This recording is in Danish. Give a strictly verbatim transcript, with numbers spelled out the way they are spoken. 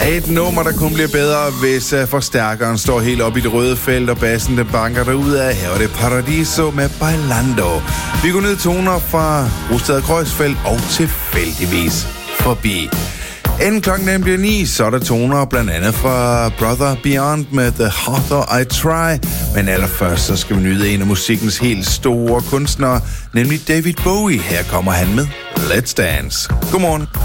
Et nummer, der kun bliver bedre, hvis uh, forstærkeren står helt op i det røde felt, og bassen, den banker derudad. Her er det Paradiso med Bailando. Vi går ned toner fra Rustad Kreuzfeldt og tilfældigvis forbi. Inden klokken den bliver ni, så er der toner blandt andet fra Brother Beyond med The Harder I Try. Men allerførst så skal vi nyde en af musikkens helt store kunstnere, nemlig David Bowie. Her kommer han med Let's Dance. Godmorgen.